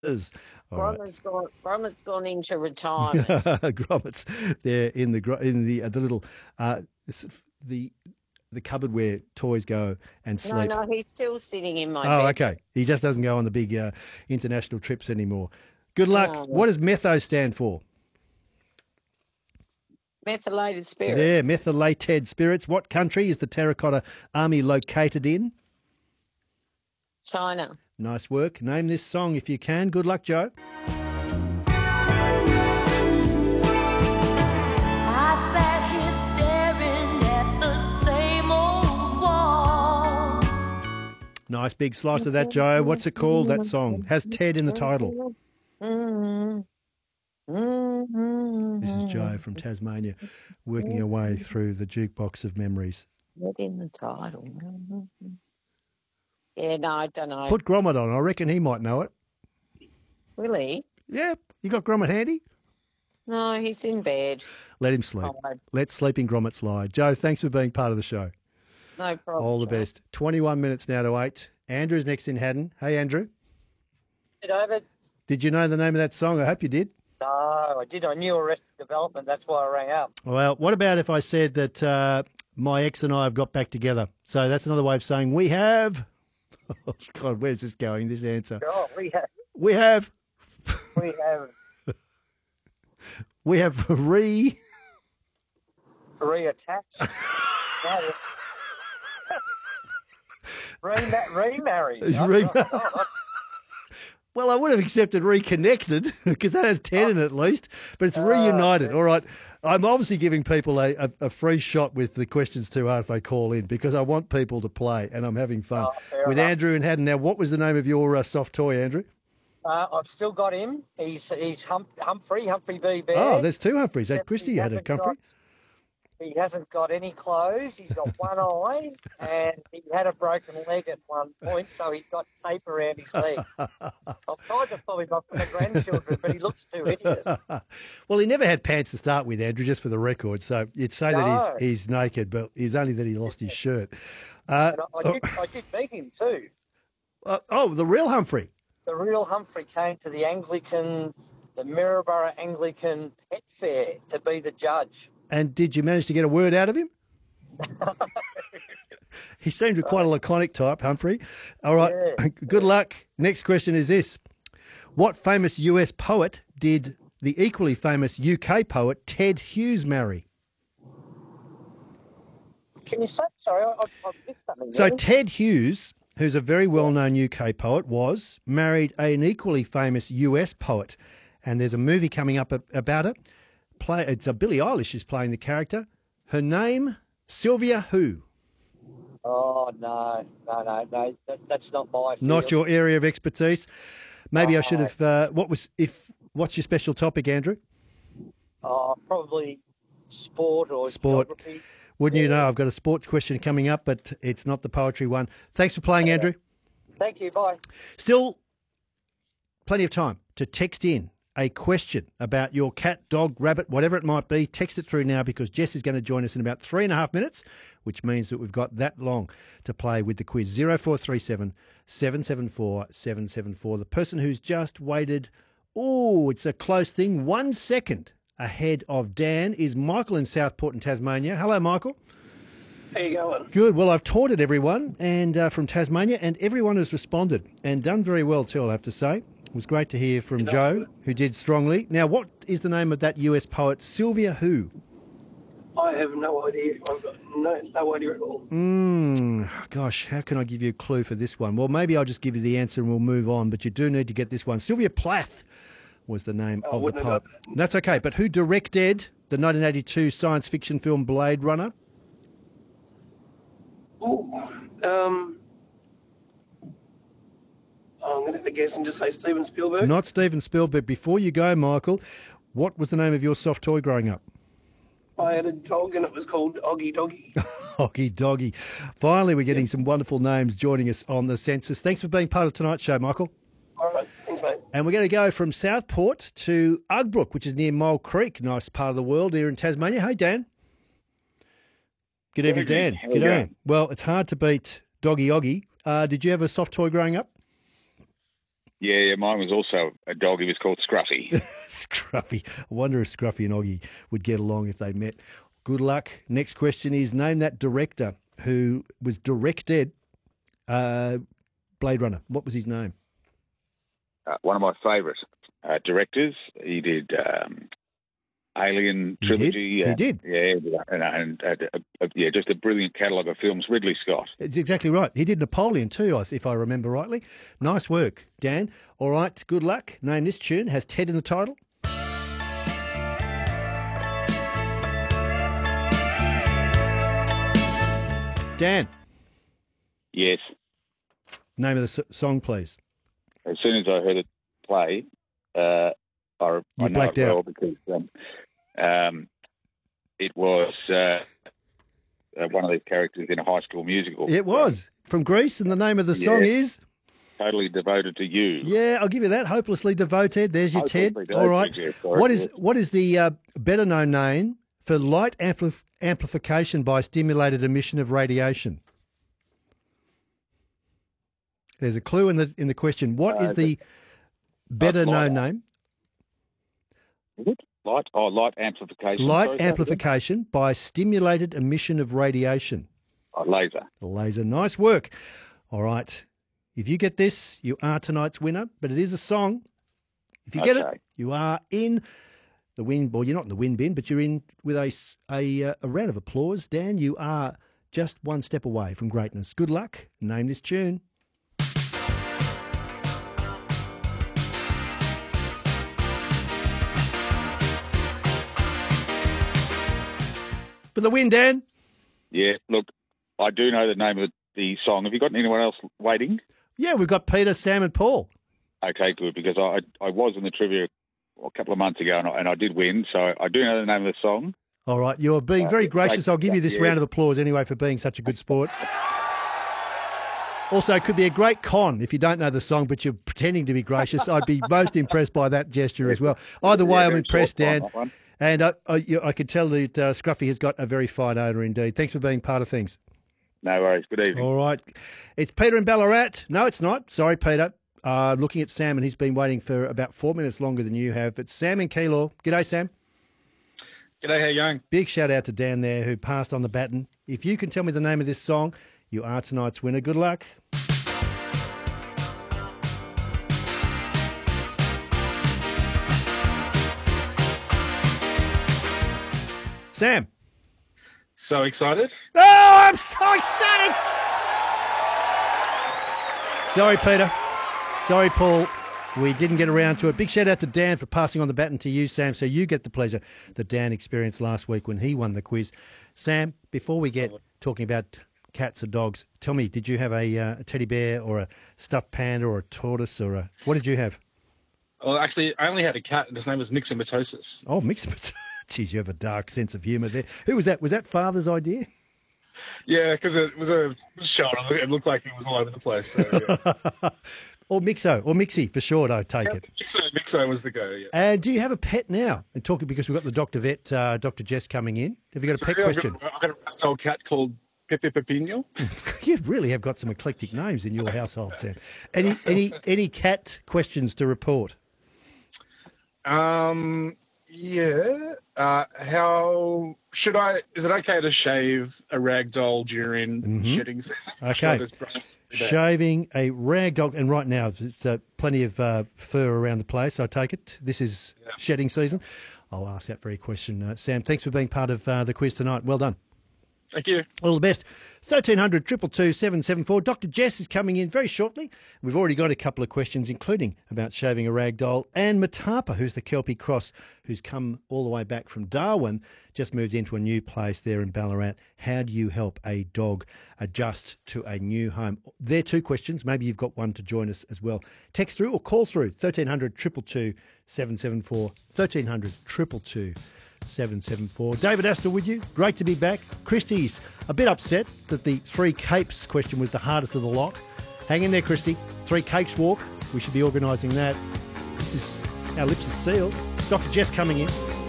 All right. Grommet's gone into retirement. Grommets, they're in the little the cupboard where toys go and sleep. No, he's still sitting in my Oh, bed. okay. He just doesn't go on the big international trips anymore. Good luck. No. What does metho stand for? Methylated spirit. There, methylated spirits. What country is the Terracotta Army located in? China. Nice work. Name this song if you can. Good luck, Joe. I sat here staring at the same old wall. Nice big slice of that, Joe. What's it called, that song? Has Ted in the title. This is Joe from Tasmania working her way through the jukebox of memories. Not in the title. Yeah, no, I don't know. Put Grommet on. I reckon he might know it. Really? Yeah. You got Grommet handy? No, he's in bed. Let him sleep. Oh, Let sleeping Grommet slide. Joe, thanks for being part of the show. no problem. All the best. 21 minutes now to 8. Andrew's next in Haddon. Hey, Andrew. David? Did you know the name of that song? I hope you did. No, I did. I knew Arrested Development. That's why I rang up. Well, what about if I said that my ex and I have got back together? So that's another way of saying we have. Oh, God, where's this going, this answer? Oh, we have. We have. We have We have reattached. No. Remarried. Well, I would have accepted reconnected because that has 10 in it at least, but it's reunited. All right. I'm obviously giving people a free shot with the questions too hard if they call in because I want people to play and I'm having fun. With enough. Andrew and Haddon. Now, what was the name of your soft toy, Andrew? I've still got him. He's Humphrey B. Bear. Oh, there's two Humphreys. At Except Christie he you had a hasn't Humphrey. He hasn't got any clothes. He's got one eye, and he had a broken leg at one point, so he's got tape around his leg. I've tried to pull him up for the grandchildren, but he looks too hideous. Well, he never had pants to start with, Andrew, just for the record. So you'd say that No. he's naked, but it's only that he lost his shirt. And I did meet him too. The real Humphrey. The real Humphrey came to the Maryborough Anglican Pet Fair to be the judge. And did you manage to get a word out of him? He seemed quite a laconic type, Humphrey. All right, Yeah. Good luck. Next question is this. What famous US poet did the equally famous UK poet Ted Hughes marry? Can you say? Sorry, I missed something. So there. Ted Hughes, who's a very well-known UK poet, was married an equally famous US poet. And there's a movie coming up about it. It's Billie Eilish is playing the character. Her name, Sylvia who? Oh, no. That's not my field. Not your area of expertise. Maybe I should have. What's your special topic, Andrew? Probably sport or Sport. geography. Wouldn't you know? I've got a sports question coming up, but it's not the poetry one. Thanks for playing, Andrew. Thank you. Bye. Still plenty of time to text in a question about your cat, dog, rabbit, whatever it might be. Text it through now because Jess is going to join us in about 3.5 minutes, which means that we've got that long to play with the quiz. 0437 774 774. The person who's just waited, it's a close thing, 1 second ahead of Dan is Michael in Southport in Tasmania. Hello, Michael. How you going? Good. Well, I've taunted everyone and from Tasmania, and everyone has responded and done very well too, I'll have to say. It was great to hear from Joe, who did strongly. Now, what is the name of that US poet, Sylvia who? I have no idea. I've got no idea at all. Gosh, how can I give you a clue for this one? Well, maybe I'll just give you the answer and we'll move on, but you do need to get this one. Sylvia Plath was the name of the wouldn't poet. have got that. That's okay, but who directed the 1982 science fiction film Blade Runner? I'm going to have to guess and just say Steven Spielberg. Not Steven Spielberg. Before you go, Michael, what was the name of your soft toy growing up? I had a dog and it was called Oggy Doggy. Oggy Doggy. Finally, we're getting some wonderful names joining us on the census. Thanks for being part of tonight's show, Michael. All right, thanks, mate. And we're going to go from Southport to Ugbrook, which is near Mole Creek, nice part of the world here in Tasmania. Hey, Dan. Good evening, Dan. How you G'day. going? Well, it's hard to beat Doggy Oggy. Did you have a soft toy growing up? Yeah, mine was also a dog. He was called Scruffy. Scruffy. I wonder if Scruffy and Oggy would get along if they met. Good luck. Next question is, name that director who was directed Blade Runner. What was his name? One of my favourite directors. He did Alien trilogy. He did. Yeah, and just a brilliant catalogue of films. Ridley Scott. It's exactly right. He did Napoleon too, if I remember rightly. Nice work, Dan. All right, good luck. Name this tune. Has Ted in the title. Dan. Yes. Name of the song, please. As soon as I heard it play, I know blacked it well out. because it was one of these characters in a High School Musical. It was from Greece, and the name of the song is Totally Devoted to You. Yeah, I'll give you that. Hopelessly Devoted. There's your Ted. Hopelessly All right. Devoted, yeah, sorry. What is the better known name for light amplification by stimulated emission of radiation? There's a clue in the question. What is the better known name? Is it? Light amplification. Light Sorry, amplification by stimulated emission of radiation. Laser. Laser. Nice work. All right. If you get this, you are tonight's winner, but it is a song. If you get it, you are in the win. Well, you're not in the win bin, but you're in with a round of applause. Dan, you are just one step away from greatness. Good luck. Name this tune. For the win, Dan. Yeah, look, I do know the name of the song. Have you got anyone else waiting? Yeah, we've got Peter, Sam and Paul. Okay, good, because I was in the trivia a couple of months ago and I did win, so I do know the name of the song. All right, you're being very gracious. I'll give you this round of applause anyway for being such a good sport. Also, it could be a great con if you don't know the song, but you're pretending to be gracious. I'd be most impressed by that gesture as well. Either way, I'm impressed, Dan. And I can tell that Scruffy has got a very fine odour indeed. Thanks for being part of things. No worries. Good evening. All right. It's Peter in Ballarat. No, it's not. Sorry, Peter. Looking at Sam, and he's been waiting for about 4 minutes longer than you have. It's Sam in Keilor. G'day, Sam. G'day, how you going? Big shout out to Dan there who passed on the baton. If you can tell me the name of this song, you are tonight's winner. Good luck. Sam. So excited. Oh, I'm so excited. Sorry, Peter. Sorry, Paul. We didn't get around to it. Big shout out to Dan for passing on the baton to you, Sam, so you get the pleasure that Dan experienced last week when he won the quiz. Sam, before we get talking about cats or dogs, tell me, did you have a teddy bear or a stuffed panda or a tortoise or what did you have? Well, actually, I only had a cat, and his name was Myxomatosis. Oh, Myxomatosis. Geez, you have a dark sense of humour there. Who was that? Was that Father's idea? Yeah, because it was a shot. It looked like it was all over the place. So, yeah. Or Mixo, or Mixie for short, I take it. Mixo was the go, yeah. And do you have a pet now? And talking because we've got the Dr. Vet, Dr. Jess coming in. Have you got a pet question? I've got a reptile cat called Pepe Pepino. You really have got some eclectic names in your household, Sam. Any cat questions to report? Yeah. How should I? Is it okay to shave a rag doll during shedding season? Okay. Shaving a rag dog, and right now there's plenty of fur around the place. I take it this is shedding season. I'll ask that very question, Sam. Thanks for being part of the quiz tonight. Well done. Thank you. All the best. 1300 222 774. Dr. Jess is coming in very shortly. We've already got a couple of questions, including about shaving a rag doll. And Matapa, who's the Kelpie Cross, who's come all the way back from Darwin, just moved into a new place there in Ballarat. How do you help a dog adjust to a new home? They're two questions. Maybe you've got one to join us as well. Text through or call through 1300 222 774. 1300 222 774. David Astor with you. Great to be back. Christy's a bit upset that the 3 Capes question was the hardest of the lot. Hang in there, Christy. 3 Cakes walk. We should be organising that. Our lips are sealed. Dr. Jess coming in.